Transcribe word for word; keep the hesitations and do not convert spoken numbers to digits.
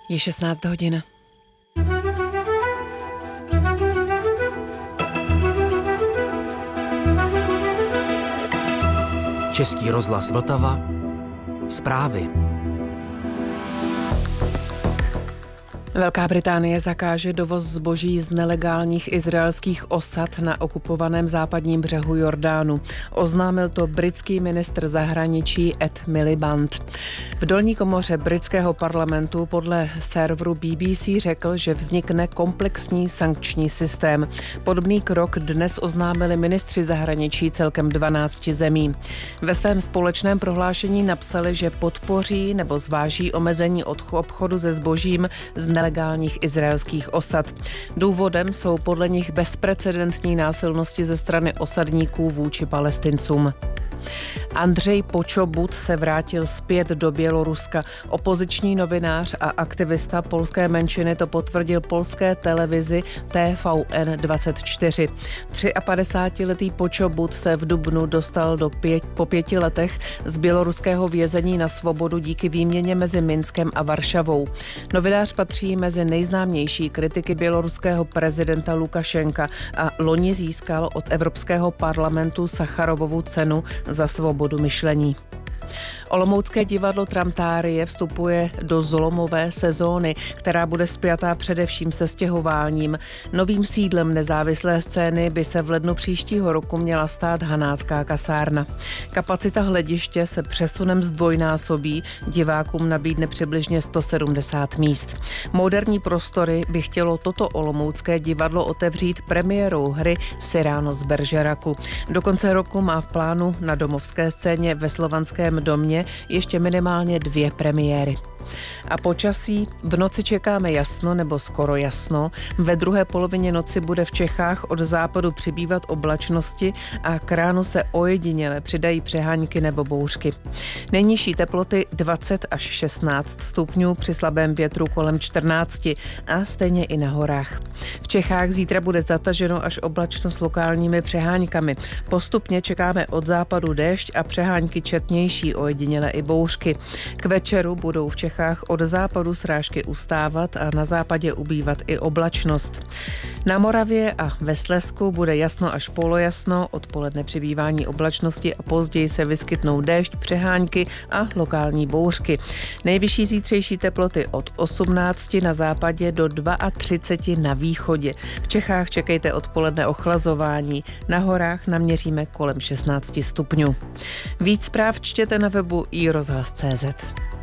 Je šestnáct hodin. Český rozhlas Vltava. Zprávy. Velká Británie zakáže dovoz zboží z nelegálních izraelských osad na okupovaném západním břehu Jordánu. Oznámil to britský ministr zahraničí Ed Miliband. V dolní komoře britského parlamentu podle serveru B B C řekl, že vznikne komplexní sankční systém. Podobný krok dnes oznámili ministři zahraničí celkem dvanácti zemí. Ve svém společném prohlášení napsali, že podpoří nebo zváží omezení od obchodu se zbožím z nelegálních izraelských osad. Důvodem jsou podle nich bezprecedentní násilnosti ze strany osadníků vůči Palestincům. Andřej Počobut se vrátil zpět do Běloruska. Opoziční novinář a aktivista polské menšiny to potvrdil polské televizi T V N dvacet čtyři. padesátitříletý Počobut se v dubnu dostal do pět, po pěti letech z běloruského vězení na svobodu díky výměně mezi Minskem a Varšavou. Novinář patří mezi nejznámější kritiky běloruského prezidenta Lukašenka a loni získal od Evropského parlamentu Sacharovovu cenu za svobodu myšlení. Olomoucké divadlo Tramtárie vstupuje do zlomové sezóny, která bude spjatá především se stěhováním. Novým sídlem nezávislé scény by se v lednu příštího roku měla stát Hanácká kasárna. Kapacita hlediště se přesunem zdvojnásobí, divákům nabídne přibližně sto sedmdesát míst. Moderní prostory by chtělo toto olomoucké divadlo otevřít premiérou hry Cyrano z Bergeracu. Do konce roku má v plánu na domovské scéně ve Slovanském domě ještě minimálně dvě premiéry. A počasí: v noci čekáme jasno nebo skoro jasno. Ve druhé polovině noci bude v Čechách od západu přibývat oblačnosti a k ránu se ojediněle přidají přehánky nebo bouřky. Nejnižší teploty dvacet až šestnáct stupňů, při slabém větru kolem čtrnáct a stejně i na horách. V Čechách zítra bude zataženo až oblačno s lokálními přeháňkami. Postupně čekáme od západu déšť a přehánky četnější, ojediněle i bouřky. K večeru budou v Čechách od západu srážky ustávat a na západě ubývat i oblačnost. Na Moravě a ve Slezsku bude jasno až polojasno, odpoledne přibývání oblačnosti a později se vyskytnou déšť, přehánky a lokální bouřky. Nejvyšší zítřejší teploty od osmnácti na západě do třiceti dvou na východě. V Čechách čekejte odpoledne ochlazování, na horách naměříme kolem šestnácti stupňů. Víc zpráv čtěte na webu i rozhlas tečka cé zet.